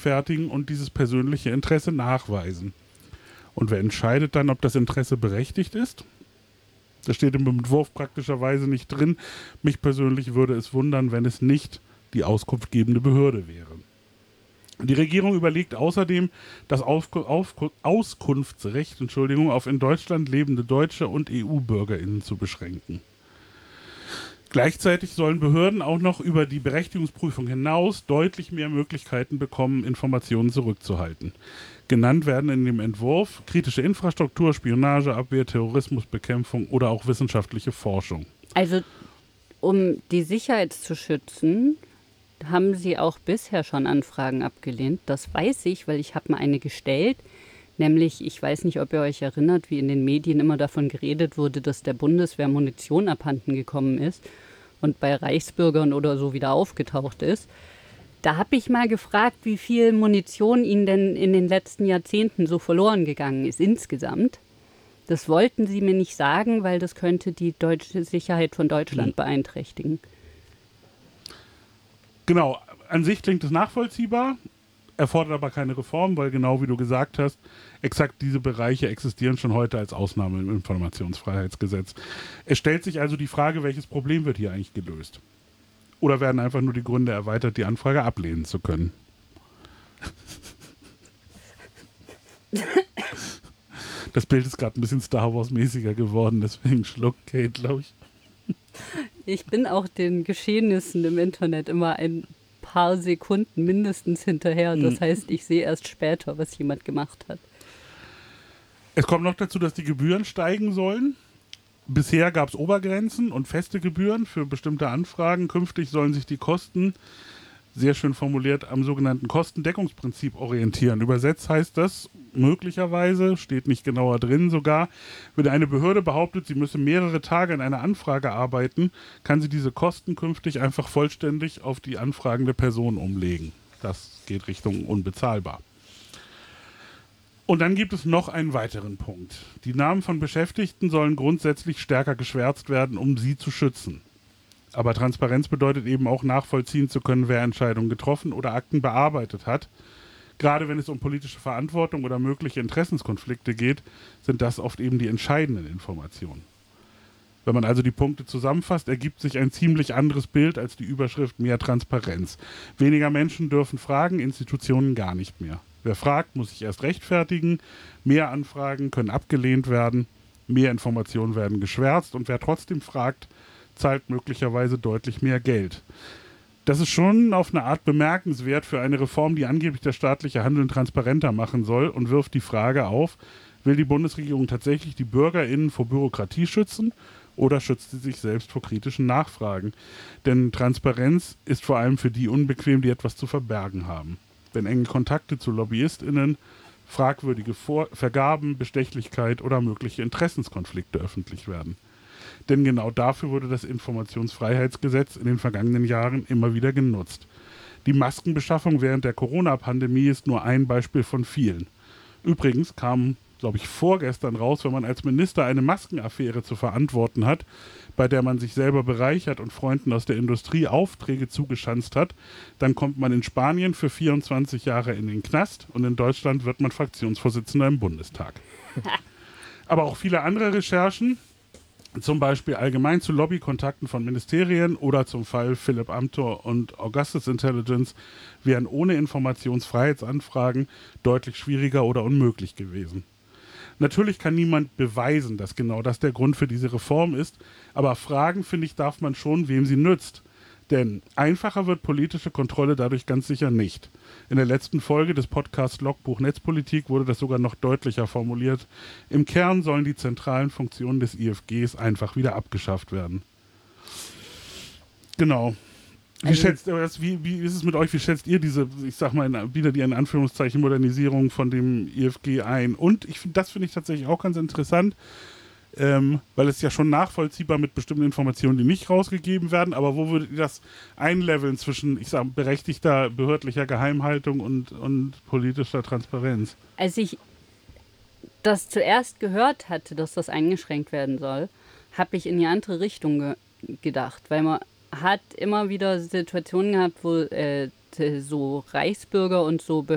fertigen und dieses persönliche Interesse nachweisen. Und wer entscheidet dann, ob das Interesse berechtigt ist? Das steht im Entwurf praktischerweise nicht drin. Mich persönlich würde es wundern, wenn es nicht die auskunftgebende Behörde wäre. Die Regierung überlegt außerdem, das Auskunftsrecht auf in Deutschland lebende deutsche und EU-BürgerInnen zu beschränken. Gleichzeitig sollen Behörden auch noch über die Berechtigungsprüfung hinaus deutlich mehr Möglichkeiten bekommen, Informationen zurückzuhalten. Genannt werden in dem Entwurf kritische Infrastruktur, Spionageabwehr, Terrorismusbekämpfung oder auch wissenschaftliche Forschung. Also um die Sicherheit zu schützen, haben Sie auch bisher schon Anfragen abgelehnt. Das weiß ich, weil ich habe mal eine gestellt. Nämlich, ich weiß nicht, ob ihr euch erinnert, wie in den Medien immer davon geredet wurde, dass der Bundeswehr Munition abhanden gekommen ist und bei Reichsbürgern oder so wieder aufgetaucht ist. Da habe ich mal gefragt, wie viel Munition ihnen denn in den letzten Jahrzehnten so verloren gegangen ist insgesamt. Das wollten sie mir nicht sagen, weil das könnte die deutsche Sicherheit von Deutschland beeinträchtigen. Genau, an sich klingt es nachvollziehbar, erfordert aber keine Reform, weil genau wie du gesagt hast, exakt diese Bereiche existieren schon heute als Ausnahme im Informationsfreiheitsgesetz. Es stellt sich also die Frage, welches Problem wird hier eigentlich gelöst? Oder werden einfach nur die Gründe erweitert, die Anfrage ablehnen zu können? Das Bild ist gerade ein bisschen Star Wars-mäßiger geworden, deswegen schluckt Kate, glaube ich. Ich bin auch den Geschehnissen im Internet immer ein paar Sekunden mindestens hinterher. Das heißt, ich sehe erst später, was jemand gemacht hat. Es kommt noch dazu, dass die Gebühren steigen sollen. Bisher gab es Obergrenzen und feste Gebühren für bestimmte Anfragen. Künftig sollen sich die Kosten, sehr schön formuliert, am sogenannten Kostendeckungsprinzip orientieren. Übersetzt heißt das möglicherweise, steht nicht genauer drin sogar, wenn eine Behörde behauptet, sie müsse mehrere Tage an einer Anfrage arbeiten, kann sie diese Kosten künftig einfach vollständig auf die anfragende Person umlegen. Das geht Richtung unbezahlbar. Und dann gibt es noch einen weiteren Punkt. Die Namen von Beschäftigten sollen grundsätzlich stärker geschwärzt werden, um sie zu schützen. Aber Transparenz bedeutet eben auch nachvollziehen zu können, wer Entscheidungen getroffen oder Akten bearbeitet hat. Gerade wenn es um politische Verantwortung oder mögliche Interessenskonflikte geht, sind das oft eben die entscheidenden Informationen. Wenn man also die Punkte zusammenfasst, ergibt sich ein ziemlich anderes Bild als die Überschrift mehr Transparenz. Weniger Menschen dürfen fragen, Institutionen gar nicht mehr. Wer fragt, muss sich erst rechtfertigen, mehr Anfragen können abgelehnt werden, mehr Informationen werden geschwärzt und wer trotzdem fragt, zahlt möglicherweise deutlich mehr Geld. Das ist schon auf eine Art bemerkenswert für eine Reform, die angeblich das staatliche Handeln transparenter machen soll und wirft die Frage auf, will die Bundesregierung tatsächlich die BürgerInnen vor Bürokratie schützen oder schützt sie sich selbst vor kritischen Nachfragen? Denn Transparenz ist vor allem für die unbequem, die etwas zu verbergen haben. Wenn enge Kontakte zu LobbyistInnen, fragwürdige Vergaben, Bestechlichkeit oder mögliche Interessenskonflikte öffentlich werden. Denn genau dafür wurde das Informationsfreiheitsgesetz in den vergangenen Jahren immer wieder genutzt. Die Maskenbeschaffung während der Corona-Pandemie ist nur ein Beispiel von vielen. Übrigens kam, glaube ich, vorgestern raus, wenn man als Minister eine Maskenaffäre zu verantworten hat, bei der man sich selber bereichert und Freunden aus der Industrie Aufträge zugeschanzt hat, dann kommt man in Spanien für 24 Jahre in den Knast und in Deutschland wird man Fraktionsvorsitzender im Bundestag. Aber auch viele andere Recherchen, zum Beispiel allgemein zu Lobbykontakten von Ministerien oder zum Fall Philipp Amthor und Augustus Intelligence, wären ohne Informationsfreiheitsanfragen deutlich schwieriger oder unmöglich gewesen. Natürlich kann niemand beweisen, dass genau das der Grund für diese Reform ist, aber fragen, finde ich, darf man schon, wem sie nützt. Denn einfacher wird politische Kontrolle dadurch ganz sicher nicht. In der letzten Folge des Podcasts Logbuch Netzpolitik wurde das sogar noch deutlicher formuliert. Im Kern sollen die zentralen Funktionen des IFGs einfach wieder abgeschafft werden. Genau. Wie ist es mit euch? Wie schätzt ihr diese, ich sag mal, wieder die in Anführungszeichen Modernisierung von dem IFG ein? Und das finde ich tatsächlich auch ganz interessant, weil es ja schon nachvollziehbar mit bestimmten Informationen, die nicht rausgegeben werden, aber wo würdet ihr das einleveln zwischen, ich sag, berechtigter behördlicher Geheimhaltung und politischer Transparenz? Als ich das zuerst gehört hatte, dass das eingeschränkt werden soll, habe ich in die andere Richtung gedacht, weil man hat immer wieder Situationen gehabt, wo so Reichsbürger und so